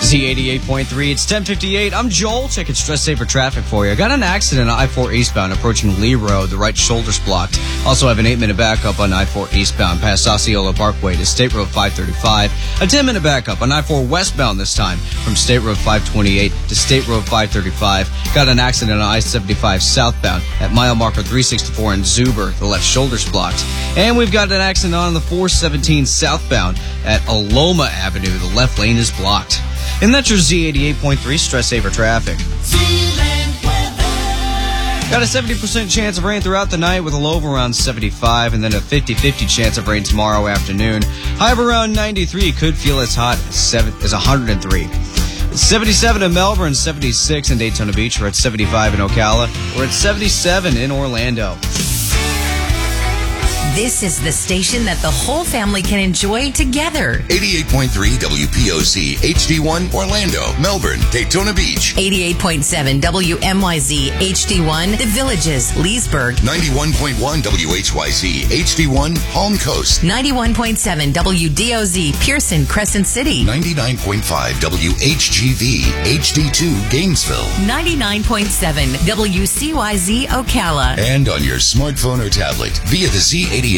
Z88.3, it's 10:58. I'm Joel, checking Stress Saver traffic for you. I got an accident on I-4 eastbound approaching Lee Road. The right shoulder's blocked. Also have an 8-minute backup on I-4 eastbound past Osceola Parkway to State Road 535. A 10-minute backup on I-4 westbound this time from State Road 528 to State Road 535. Got an accident on I-75 southbound at mile marker 364 in Zuber. The left shoulder's blocked. And we've got an accident on the 417 southbound at Aloma Avenue. The left lane is blocked. And that's your Z88.3 Stress Saver traffic. Got a 70% chance of rain throughout the night with a low of around 75 and then a 50-50 chance of rain tomorrow afternoon. High of around 93, could feel as hot as 103. It's 77 in Melbourne, 76 in Daytona Beach. We're at 75 in Ocala. We're at 77 in Orlando. This is the station that the whole family can enjoy together. 88.3 WPOC, HD1, Orlando, Melbourne, Daytona Beach. 88.7 WMYZ, HD1, The Villages, Leesburg. 91.1 WHYZ, HD1, Palm Coast. 91.7 WDOZ, Pearson, Crescent City. 99.5 WHGV, HD2, Gainesville. 99.7 WCYZ, Ocala. And on your smartphone or tablet via the Z88